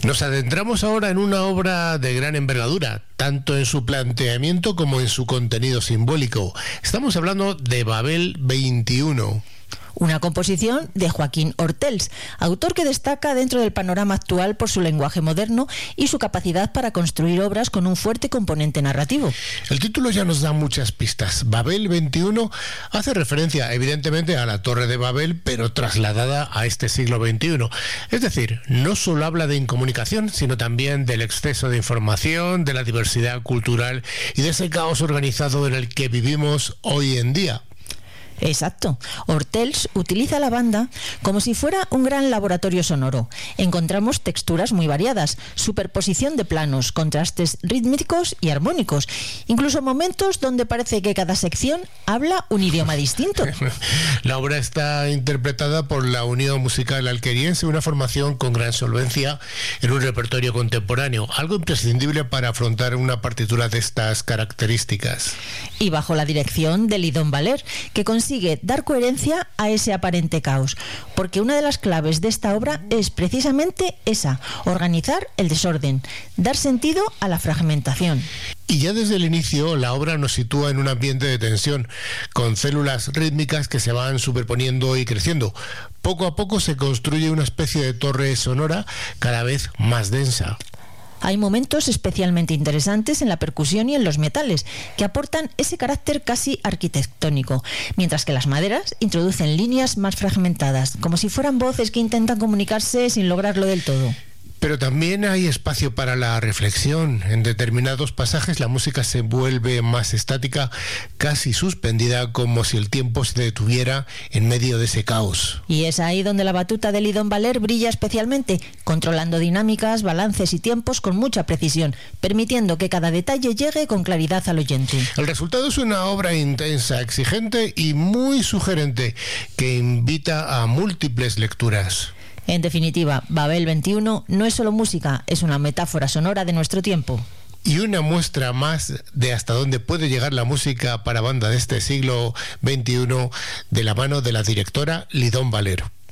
Nos adentramos ahora en una obra de gran envergadura, tanto en su planteamiento como en su contenido simbólico. Estamos hablando de Babel 21. Una composición de Joaquín Ortells, autor que destaca dentro del panorama actual por su lenguaje moderno y su capacidad para construir obras con un fuerte componente narrativo. El título ya nos da muchas pistas. Babel 21 hace referencia evidentemente a la Torre de Babel, pero trasladada a este siglo XXI. Es decir, no solo habla de incomunicación, sino también del exceso de información, de la diversidad cultural y de ese caos organizado en el que vivimos hoy en día. Exacto. Ortells utiliza la banda como si fuera un gran laboratorio sonoro. Encontramos texturas muy variadas, superposición de planos, contrastes rítmicos y armónicos, incluso momentos donde parece que cada sección habla un idioma distinto. La obra está interpretada por la Unión Musical Alqueriense, una formación con gran solvencia en un repertorio contemporáneo, algo imprescindible para afrontar una partitura de estas características. Y bajo la dirección de Lidón Valer, que consigue dar coherencia a ese aparente caos, porque una de las claves de esta obra es precisamente esa: organizar el desorden, dar sentido a la fragmentación. Y ya desde el inicio la obra nos sitúa en un ambiente de tensión, con células rítmicas que se van superponiendo y creciendo. Poco a poco se construye una especie de torre sonora cada vez más densa. Hay momentos especialmente interesantes en la percusión y en los metales, que aportan ese carácter casi arquitectónico, mientras que las maderas introducen líneas más fragmentadas, como si fueran voces que intentan comunicarse sin lograrlo del todo. Pero también hay espacio para la reflexión. En determinados pasajes la música se vuelve más estática, casi suspendida, como si el tiempo se detuviera en medio de ese caos. Y es ahí donde la batuta de Lidón Valer brilla especialmente, controlando dinámicas, balances y tiempos con mucha precisión, permitiendo que cada detalle llegue con claridad al oyente. El resultado es una obra intensa, exigente y muy sugerente, que invita a múltiples lecturas. En definitiva, Babel 21 no es solo música, es una metáfora sonora de nuestro tiempo. Y una muestra más de hasta dónde puede llegar la música para banda de este siglo XXI, de la mano de la directora Lidón Valer.